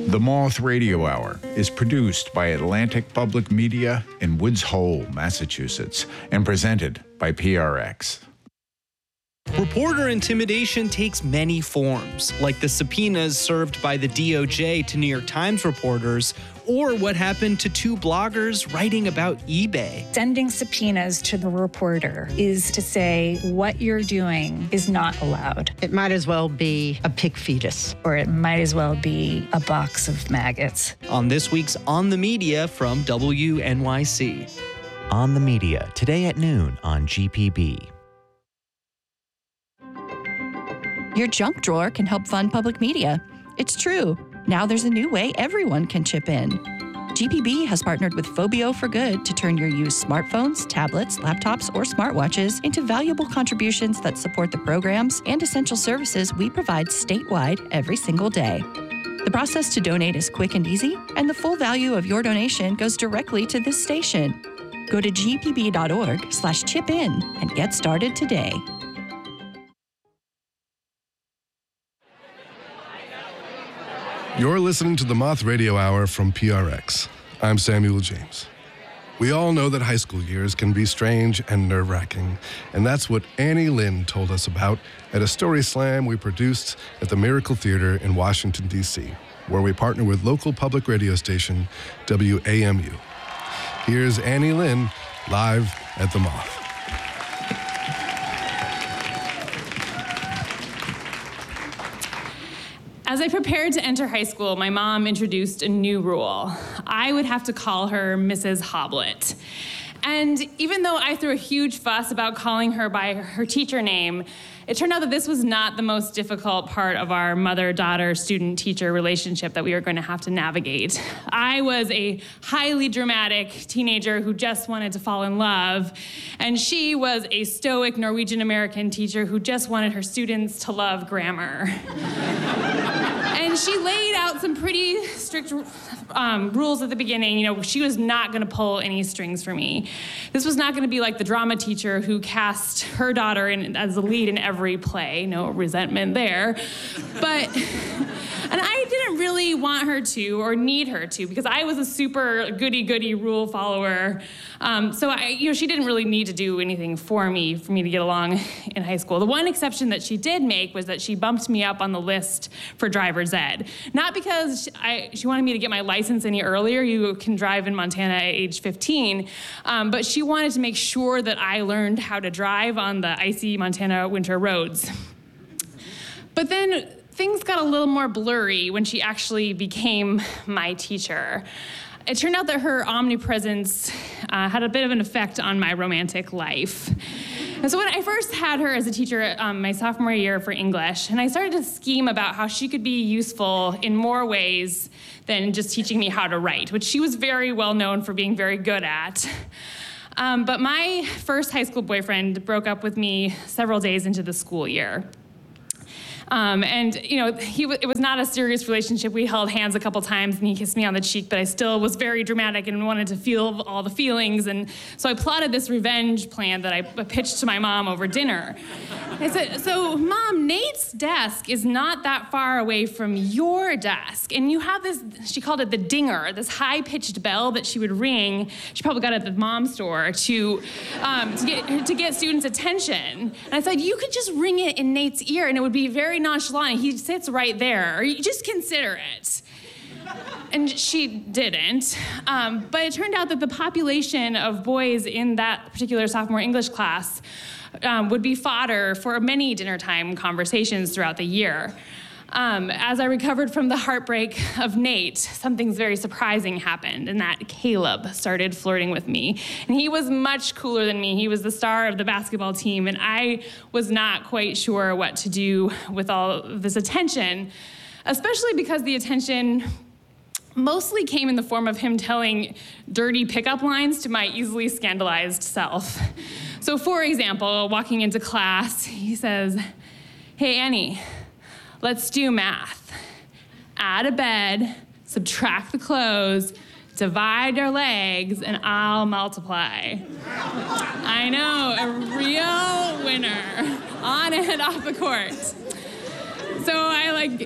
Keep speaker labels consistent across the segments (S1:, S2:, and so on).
S1: The Moth Radio Hour is produced by Atlantic Public Media in Woods Hole, Massachusetts, and presented by PRX.
S2: Reporter intimidation takes many forms, like the subpoenas served by the DOJ to New York Times reporters, or what happened to two bloggers writing about eBay.
S3: Sending subpoenas to the reporter is to say what you're doing is not allowed.
S4: It might as well be a pig fetus.
S3: Or it might as well be a box of maggots.
S2: On this week's On the Media from WNYC.
S5: On the Media, today at noon on GPB.
S6: Your junk drawer can help fund public media. It's true. Now there's a new way everyone can chip in. GPB has partnered with Phobio for Good to turn your used smartphones, tablets, laptops, or smartwatches into valuable contributions that support the programs and essential services we provide statewide every single day. The process to donate is quick and easy, and the full value of your donation goes directly to this station. Go to gpb.org/chip-in and get started today.
S7: You're listening to the Moth Radio Hour from PRX. I'm Samuel James. We all know that high school years can be strange and nerve-wracking, and that's what Annie Lynn told us about at a story slam we produced at the Miracle Theater in Washington, D.C., where we partner with local public radio station WAMU. Here's Annie Lynn live at the Moth.
S8: As I prepared to enter high school, my mom introduced a new rule. I would have to call her Mrs. Hoblet. And even though I threw a huge fuss about calling her by her teacher name, it turned out that this was not the most difficult part of our mother-daughter, student-teacher relationship that we were going to have to navigate. I was a highly dramatic teenager who just wanted to fall in love, and she was a stoic Norwegian-American teacher who just wanted her students to love grammar. And she laid out some pretty strict rules at the beginning. You know, she was not going to pull any strings for me. This was not going to be like the drama teacher who cast her daughter as the lead in every play. No resentment there. And I didn't really want her to or need her to because I was a super goody-goody rule follower. So she didn't really need to do anything for me to get along in high school. The one exception that she did make was that she bumped me up on the list for driver's ed. Not because she wanted me to get my license any earlier. You can drive in Montana at age 15. But she wanted to make sure that I learned how to drive on the icy Montana winter roads. But then things got a little more blurry when she actually became my teacher. It turned out that her omnipresence had a bit of an effect on my romantic life. And so when I first had her as a teacher my sophomore year for English, and I started to scheme about how she could be useful in more ways than just teaching me how to write, which she was very well known for being very good at. But my first high school boyfriend broke up with me several days into the school year. It was not a serious relationship. We held hands a couple times and he kissed me on the cheek, but I still was very dramatic and wanted to feel all the feelings. And so I plotted this revenge plan that I pitched to my mom over dinner. I said, so Mom, Nate's desk is not that far away from your desk. And you have this, she called it the dinger, this high-pitched bell that she would ring. She probably got it at the mom store to get students' attention. And I said, you could just ring it in Nate's ear and it would be very nonchalant. He sits right there. You just consider it. And she didn't. But it turned out that the population of boys in that particular sophomore English class would be fodder for many dinner time conversations throughout the year. As I recovered from the heartbreak of Nate, something very surprising happened, and that Caleb started flirting with me. And he was much cooler than me. He was the star of the basketball team, and I was not quite sure what to do with all of this attention, especially because the attention mostly came in the form of him telling dirty pickup lines to my easily scandalized self. So, for example, walking into class, he says, "Hey, Annie, let's do math. Add a bed, subtract the clothes, divide our legs, and I'll multiply." I know, a real winner, on and off the court. So I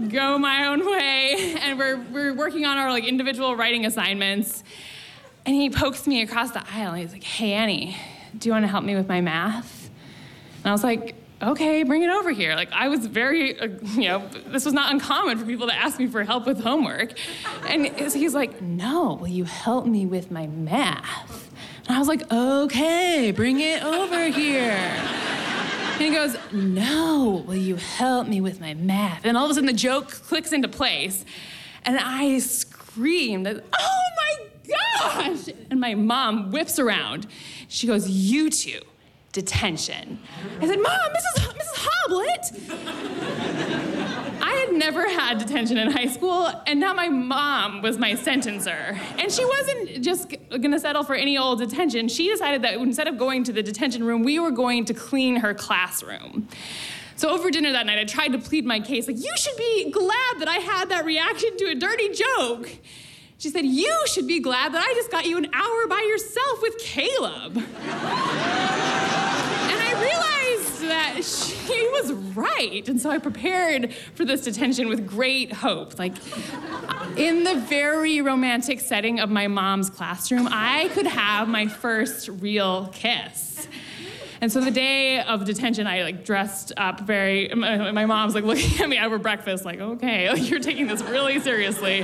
S8: go my own way, and we're working on our individual writing assignments. And he pokes me across the aisle, and he's like, "Hey, Annie, do you want to help me with my math?" And I was like, "Okay, bring it over here." I was very, this was not uncommon for people to ask me for help with homework. And he's like, "No, will you help me with my math?" And I was like, "Okay, bring it over here." And he goes, "No, will you help me with my math?" And all of a sudden the joke clicks into place. And I screamed, "Oh my gosh!" And my mom whips around. She goes, "You two, detention." I said, "Mom, Mrs. Hoblet." I had never had detention in high school, and now my mom was my sentencer. And she wasn't just gonna settle for any old detention. She decided that instead of going to the detention room, we were going to clean her classroom. So over dinner that night, I tried to plead my case, you should be glad that I had that reaction to a dirty joke. She said, "You should be glad that I just got you an hour by yourself with Caleb." And I realized that she was right. And so I prepared for this detention with great hope. In the very romantic setting of my mom's classroom, I could have my first real kiss. And so the day of detention, I dressed up my mom's looking at me over breakfast "Okay, you're taking this really seriously."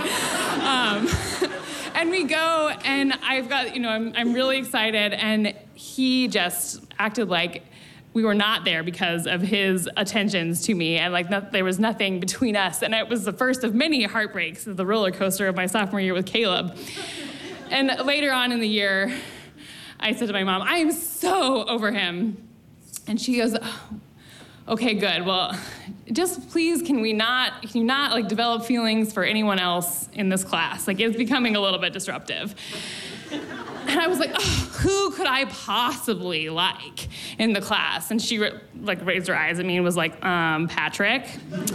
S8: And we go, and I've got, I'm really excited, and he just acted like we were not there because of his attentions to me, and there was nothing between us. And it was the first of many heartbreaks of the roller coaster of my sophomore year with Caleb. And later on in the year, I said to my mom, "I am so over him." And she goes, "Oh, okay, good. Well, just please, can you not develop feelings for anyone else in this class? It's becoming a little bit disruptive." And I was like, "Oh, who could I possibly like in the class?" And she raised her eyes at me and was like, "Patrick."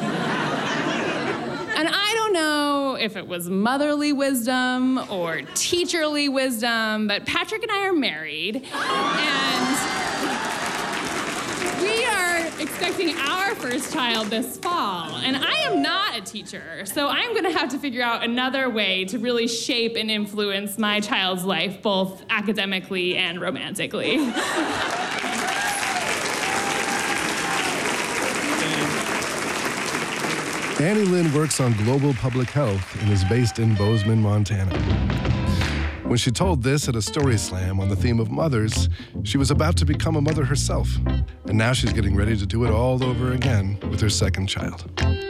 S8: And I don't know if it was motherly wisdom or teacherly wisdom, but Patrick and I are married, and we are expecting our first child this fall. And I am not a teacher, so I'm gonna have to figure out another way to really shape and influence my child's life, both academically and romantically.
S7: Annie Lynn works on global public health and is based in Bozeman, Montana. When she told this at a story slam on the theme of mothers, she was about to become a mother herself. And now she's getting ready to do it all over again with her second child.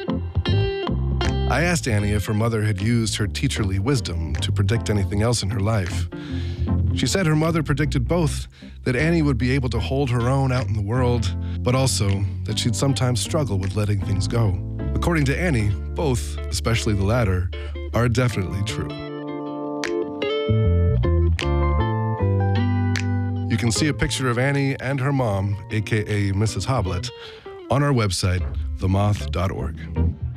S7: I asked Annie if her mother had used her teacherly wisdom to predict anything else in her life. She said her mother predicted both, that Annie would be able to hold her own out in the world, but also that she'd sometimes struggle with letting things go. According to Annie, both, especially the latter, are definitely true. You can see a picture of Annie and her mom, aka Mrs. Hoblet, on our website, themoth.org.